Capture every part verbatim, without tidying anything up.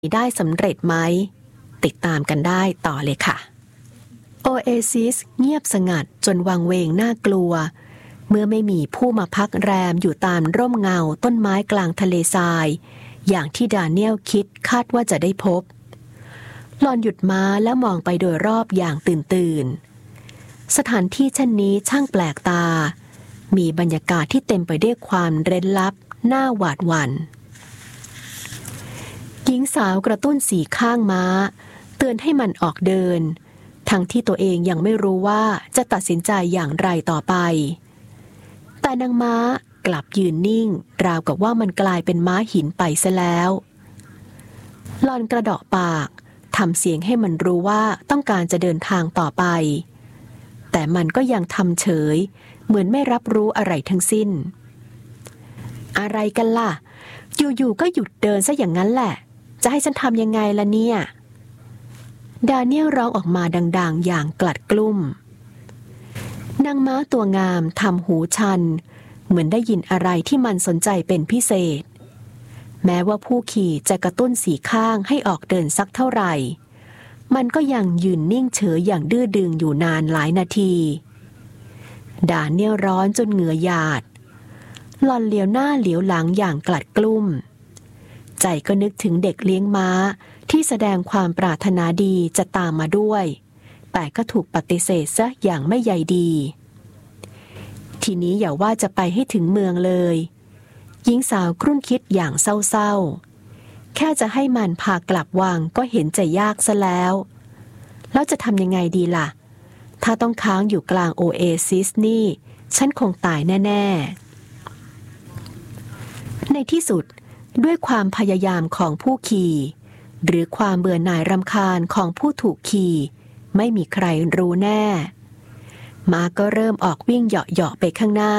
ได้สำเร็จไหมติดตามกันได้ต่อเลยค่ะโอเอซิสเงียบสงัดจนวังเวงน่ากลัวเมื่อไม่มีผู้มาพักแรมอยู่ตามร่มเงาต้นไม้กลางทะเลทรายอย่างที่ดาเนียลคิดคาดว่าจะได้พบหล่อนหยุดม้าและมองไปโดยรอบอย่างตื่นตื่นสถานที่เช่นนี้ช่างแปลกตามีบรรยากาศที่เต็มไปด้วยความเร้นลับน่าหวาดหวั่นหญิงสาวกระตุ้นสีข้างม้าเตือนให้มันออกเดินทั้งที่ตัวเองยังไม่รู้ว่าจะตัดสินใจอย่างไรต่อไปแต่นางม้ากลับยืนนิ่งราวกับว่ามันกลายเป็นม้าหินไปซะแล้วหล่อนกระเดาะปากทำเสียงให้มันรู้ว่าต้องการจะเดินทางต่อไปแต่มันก็ยังทำเฉยเหมือนไม่รับรู้อะไรทั้งสิ้นอะไรกันล่ะอยู่ๆก็หยุดเดินซะอย่างนั้นแหละจะให้ฉันทำยังไงล่ะเนี่ยดาเนียลร้องออกมาดังๆอย่างกลัดกลุ้มนางม้าตัวงามทำหูชันเหมือนได้ยินอะไรที่มันสนใจเป็นพิเศษแม้ว่าผู้ขี่จะกระตุ้นสีข้างให้ออกเดินสักเท่าไหร่มันก็ยังยืนนิ่งเฉยอย่างดื้อดึงอยู่นานหลายนาทีดาเนียลร้อนจนเหงื่อหยาดหล่อนเหลียวหน้าเหลียวหลังอย่างกลัดกลุ้มใจก็นึกถึงเด็กเลี้ยงม้าที่แสดงความปรารถนาดีจะตามมาด้วยแต่ก็ถูกปฏิเสธซะอย่างไม่ใยดีทีนี้อย่าว่าจะไปให้ถึงเมืองเลยหญิงสาวครุ่นคิดอย่างเศร้าๆแค่จะให้มันพากลับวังก็เห็นจะยากซะแล้วแล้วจะทำยังไงดีล่ะถ้าต้องค้างอยู่กลางโอเอซิสนี่ฉันคงตายแน่ๆในที่สุดด้วยความพยายามของผู้ขี่หรือความเบื่อหน่ายรำคาญของผู้ถูกขี่ไม่มีใครรู้แน่ม้าก็เริ่มออกวิ่งเหาะๆไปข้างหน้า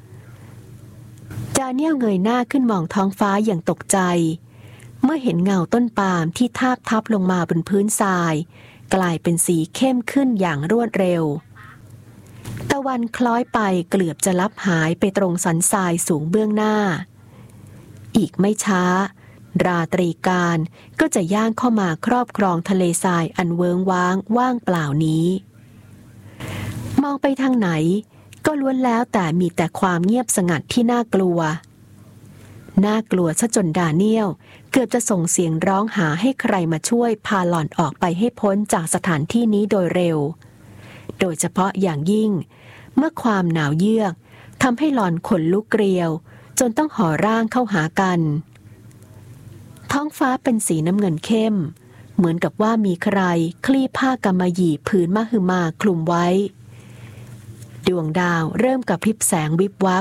ดาเนียลเงยหน้าขึ้นมองท้องฟ้าอย่างตกใจเมื่อเห็นเงาต้นปาล์มที่ทาบทับลงมาบนพื้นทรายกลายเป็นสีเข้มขึ้นอย่างรวดเร็วตะวันคล้อยไปเกือบจะลับหายไปตรงสันทรายสูงเบื้องหน้าอีกไม่ช้าราตรีการก็จะย่างเข้ามาครอบครองทะเลทรายอันเวิ้งว้างว่างเปล่านี้มองไปทางไหนก็ล้วนแล้วแต่มีแต่ความเงียบสงัดที่น่ากลัวน่ากลัวซะจนดาเนียลเกือบจะส่งเสียงร้องหาให้ใครมาช่วยพาหล่อนออกไปให้พ้นจากสถานที่นี้โดยเร็วโดยเฉพาะอย่างยิ่งเมื่อความหนาวเยือกทำให้หล่อนขนลุกเกลียวจนต้องห่อร่างเข้าหากันท้องฟ้าเป็นสีน้ำเงินเข้มเหมือนกับว่ามีใครคลี่ผ้ากำมะหยี่ผืนมหึมาคลุมไว้ดวงดาวเริ่มกระพริบแสงวิบวับ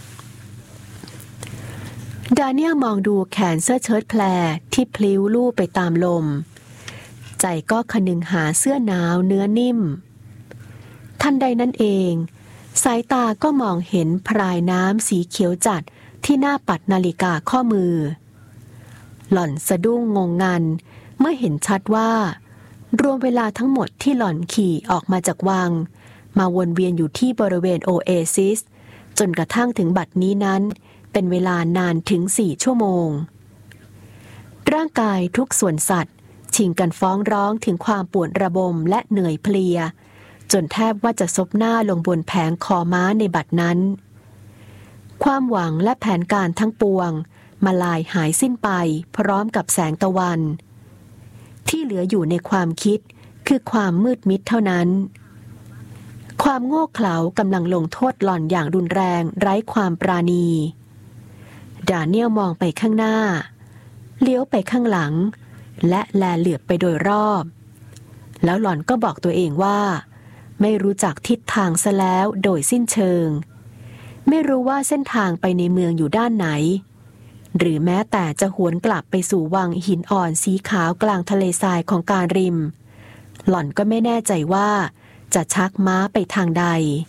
ดาเนียลมองดูแขนเสื้อเชิ้ตแพรที่พลิ้วลู่ไปตามลมใจก็คนึงหาเสื้อหนาวเนื้อนิ่มทันใดนั้นเองสายตาก็มองเห็นพรายน้ำสีเขียวจัดที่หน้าปัดนาฬิกาข้อมือหล่อนสะดุ้งงงงันเมื่อเห็นชัดว่ารวมเวลาทั้งหมดที่หล่อนขี่ออกมาจากวังมาวนเวียนอยู่ที่บริเวณโอเอซิสจนกระทั่งถึงบัดนี้นั้นเป็นเวลานานถึงสี่ชั่วโมงร่างกายทุกส่วนสัตว์ชิงกันฟ้องร้องถึงความปวดระบมและเหนื่อยเพลียจนแทบว่าจะซบหน้าลงบนแผงคอม้าในบัดนั้นความหวังและแผนการทั้งปวงมาลายหายสิ้นไปพร้อมกับแสงตะวันที่เหลืออยู่ในความคิดคือความมืดมิดเท่านั้นความโง่เขลากำลังลงโทษหล่อนอย่างรุนแรงไร้ความปราณีดาเนียลมองไปข้างหน้าเลี้ยวไปข้างหลังและแลเหลือบไปโดยรอบแล้วหล่อนก็บอกตัวเองว่าไม่รู้จักทิศทางซะแล้วโดยสิ้นเชิงไม่รู้ว่าเส้นทางไปในเมืองอยู่ด้านไหนหรือแม้แต่จะหวนกลับไปสู่วังหินอ่อนสีขาวกลางทะเลทรายของการริมหล่อนก็ไม่แน่ใจว่าจะชักม้าไปทางใด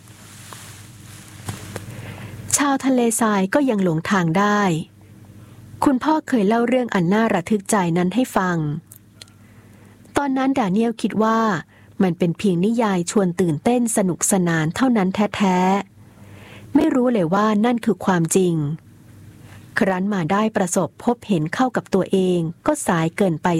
ชาวทะเลทรายก็ยังหลงทางได้คุณพ่อเคยเล่าเรื่องอันน่าระทึกใจนั้นให้ฟังตอนนั้นดาเนียลคิดว่ามันเป็นเพียงนิยายชวนตื่นเต้นสนุกสนานเท่านั้นแท้ๆไม่รู้เลยว่านั่นคือความจริงครั้นมาได้ประสบพบเห็นเข้ากับตัวเองก็สายเกินไป